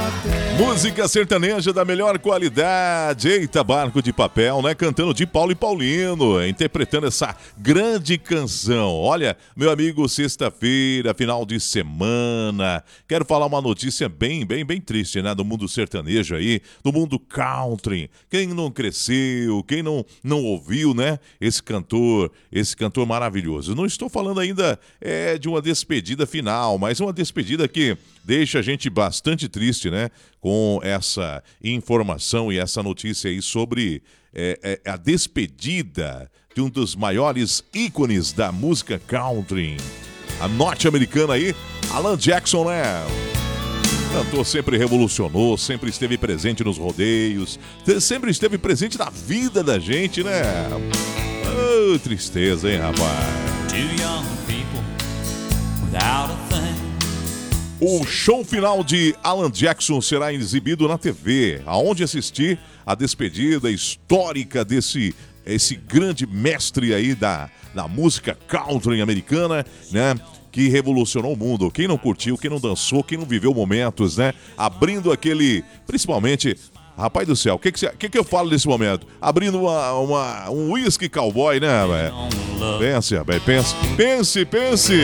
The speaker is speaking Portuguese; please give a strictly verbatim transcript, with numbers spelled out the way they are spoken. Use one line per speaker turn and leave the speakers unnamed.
Música sertaneja da melhor qualidade. Eita, Barco de Papel, né? Cantando de Paulo e Paulino, interpretando essa grande canção. Olha, meu amigo, sexta-feira, final de semana. Quero falar uma notícia bem, bem, bem triste, né? Do mundo sertanejo aí, do mundo country. Quem não cresceu, quem não, não ouviu, né? Esse cantor, esse cantor maravilhoso. Não estou falando ainda é, de uma despedida final, mas uma despedida que deixa a gente bastante triste, né? Com essa informação e essa notícia aí sobre é, é, a despedida de um dos maiores ícones da música country, a norte-americana aí, Alan Jackson, né? Cantor sempre revolucionou, sempre esteve presente nos rodeios, sempre esteve presente na vida da gente, né? Oh, tristeza, hein, rapaz?
Two young people without a thing.
O show final de Alan Jackson será exibido na T V, aonde assistir a despedida histórica desse esse grande mestre aí da, da música country americana, né? Que revolucionou o mundo. Quem não curtiu, quem não dançou, quem não viveu momentos, né? Abrindo aquele, principalmente, rapaz do céu, o que que, que que eu falo nesse momento? Abrindo uma, uma, um whisky cowboy, né, velho? Pense, velho, pense, pense, pense.